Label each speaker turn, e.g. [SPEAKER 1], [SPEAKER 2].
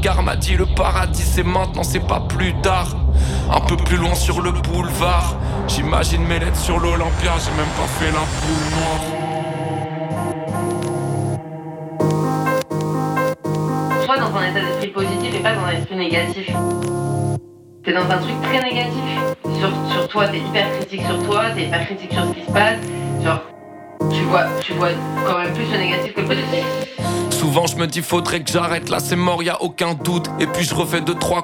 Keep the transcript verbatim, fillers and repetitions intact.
[SPEAKER 1] regard m'a dit le paradis c'est maintenant, c'est pas plus tard. Un peu plus loin sur le boulevard, j'imagine mes lettres sur l'Olympia, j'ai même pas fait la boule noire.
[SPEAKER 2] Sois dans un état d'esprit positif et pas dans un esprit négatif. T'es dans un truc très négatif sur, sur toi, t'es hyper critique sur toi, t'es hyper critique sur ce qui se passe. Genre, tu vois, tu vois quand même plus le négatif que le positif.
[SPEAKER 1] Souvent je me dis faudrait que j'arrête, là c'est mort, y a aucun doute. Et puis je refais deux trois